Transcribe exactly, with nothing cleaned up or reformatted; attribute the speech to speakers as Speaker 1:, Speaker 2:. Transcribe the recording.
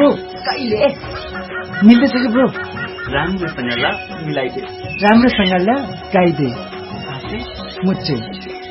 Speaker 1: bro कहिले मिल्दैछ कि bro
Speaker 2: राम्रोसँग ल मिलाइदे
Speaker 1: राम्रोसँग ल गाइदे
Speaker 2: आफै
Speaker 1: मुच्चे